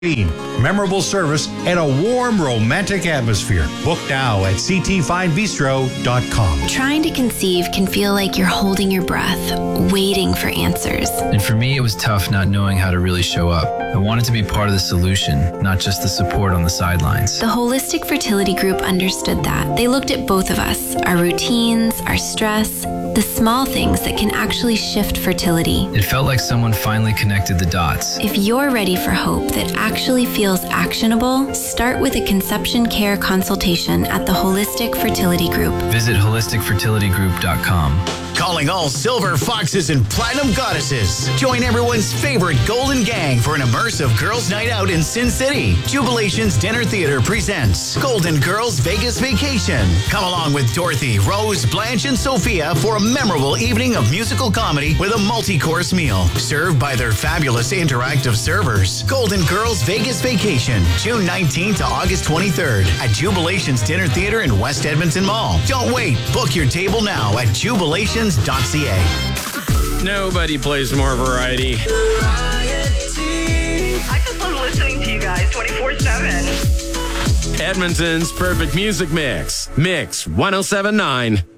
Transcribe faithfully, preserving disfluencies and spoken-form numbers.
memorable service, and a warm, romantic atmosphere. Book now at c t fine bistro dot com. Trying to conceive can feel like you're holding your breath, waiting for answers. And for me, it was tough not knowing how to really show up. I wanted to be part of the solution, not just the support on the sidelines. The Holistic Fertility Group understood that. They looked at both of us, our routines, our stress, the small things that can actually shift fertility. It felt like someone finally connected the dots. If you're ready for hope that actually feels actionable, start with a conception care consultation at the Holistic Fertility Group. Visit holistic fertility group dot com. Calling all silver foxes and platinum goddesses. Join everyone's favorite golden gang for an immersive girls' night out in Sin City. Jubilations Dinner Theater presents Golden Girls Vegas Vacation. Come along with Dorothy, Rose, Blanche, and Sophia for a memorable evening of musical comedy with a multi-course meal served by their fabulous interactive servers. Golden Girls Vegas Vacation, June nineteenth to August twenty-third at Jubilations Dinner Theater in West Edmonton Mall. Don't wait. Book your table now at jubilations dot c a. Nobody plays more variety. I just love listening to you guys twenty-four seven. Edmonton's perfect music mix. Mix ten seventy-nine.